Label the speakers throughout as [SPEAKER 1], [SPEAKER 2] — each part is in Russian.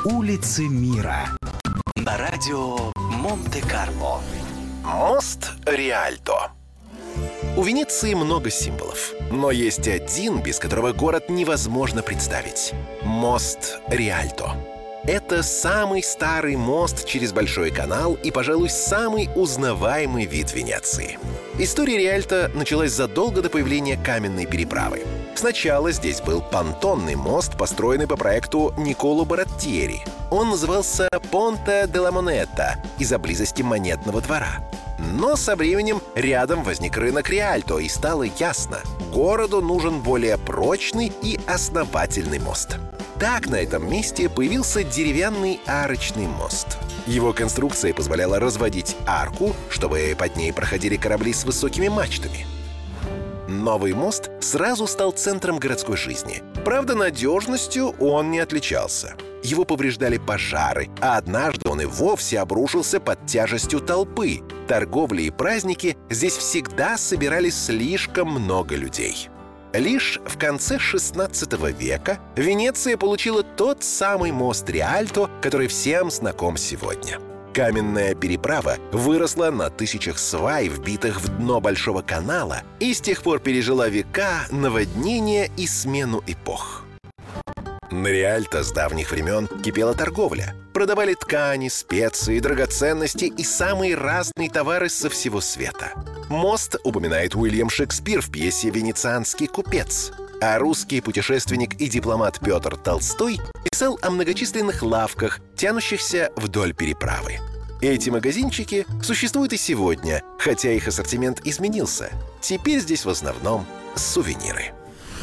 [SPEAKER 1] Улицы мира. На радио Монте-Карло.
[SPEAKER 2] Мост Риальто. У Венеции много символов, но есть один, без которого город невозможно представить. Мост Риальто. Это самый старый мост через Большой канал и, пожалуй, самый узнаваемый вид Венеции. История Риальто началась задолго до появления каменной переправы. Сначала здесь был понтонный мост, построенный по проекту Николо Бараттьери. Он назывался Понте де ла Монета из-за близости монетного двора. Но со временем рядом возник рынок Риальто, и стало ясно – городу нужен более прочный и основательный мост. Так на этом месте появился деревянный арочный мост. Его конструкция позволяла разводить арку, чтобы под ней проходили корабли с высокими мачтами. Новый мост сразу стал центром городской жизни. Правда, надежностью он не отличался. Его повреждали пожары, а однажды он и вовсе обрушился под тяжестью толпы. Торговли и праздники здесь всегда собирали слишком много людей. Лишь в конце XVI века Венеция получила тот самый мост Риальто, который всем знаком сегодня. Каменная переправа выросла на тысячах свай, вбитых в дно Большого канала, и с тех пор пережила века, наводнения и смену эпох. На Риальто с давних времен кипела торговля. Продавали ткани, специи, драгоценности и самые разные товары со всего света. Мост упоминает Уильям Шекспир в пьесе «Венецианский купец». А русский путешественник и дипломат Петр Толстой писал о многочисленных лавках, тянущихся вдоль переправы. Эти магазинчики существуют и сегодня, хотя их ассортимент изменился. Теперь здесь в основном сувениры.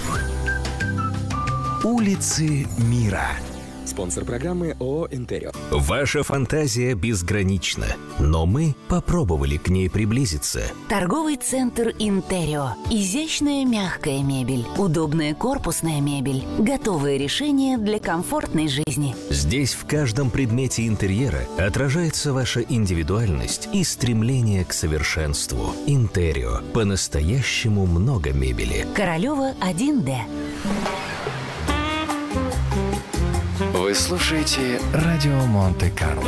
[SPEAKER 1] Улицы мира.
[SPEAKER 3] Спонсор программы ООО «Интерио».
[SPEAKER 4] Ваша фантазия безгранична, но мы попробовали к ней приблизиться.
[SPEAKER 5] Торговый центр «Интерио». Изящная мягкая мебель, удобная корпусная мебель, готовые решения для комфортной жизни.
[SPEAKER 4] Здесь в каждом предмете интерьера отражается ваша индивидуальность и стремление к совершенству. «Интерио». По-настоящему много мебели.
[SPEAKER 5] Королева 1Д.
[SPEAKER 6] Вы слушаете радио Монте-Карло.